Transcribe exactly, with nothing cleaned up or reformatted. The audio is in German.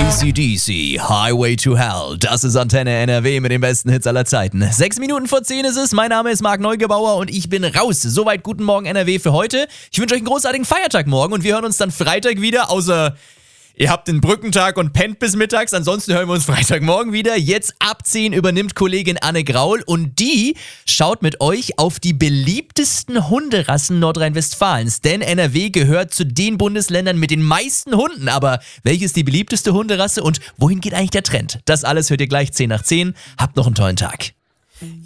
A C D C, Highway to Hell. Das ist Antenne N R W mit den besten Hits aller Zeiten. Sechs Minuten vor zehn ist es. Mein Name ist Marc Neugebauer und ich bin raus. Soweit guten Morgen N R W für heute. Ich wünsche euch einen großartigen Feiertag morgen und wir hören uns dann Freitag wieder, außer ihr habt den Brückentag und pennt bis mittags. Ansonsten hören wir uns Freitagmorgen wieder. Jetzt ab zehn übernimmt Kollegin Anne Graul und die schaut mit euch auf die beliebtesten Hunderassen Nordrhein-Westfalens. Denn N R W gehört zu den Bundesländern mit den meisten Hunden. Aber welche ist die beliebteste Hunderasse und wohin geht eigentlich der Trend? Das alles hört ihr gleich zehn nach zehn. Habt noch einen tollen Tag.